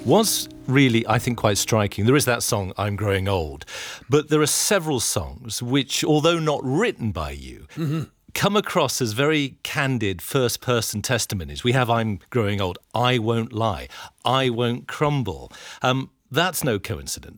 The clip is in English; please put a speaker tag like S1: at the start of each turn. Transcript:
S1: What's really, I think, quite striking, there is that song, I'm Growing Old, but there are several songs which, although not written by you, come across as very candid first-person testimonies. We have I'm Growing Old, I Won't Lie, I Won't Crumble. That's no coincidence.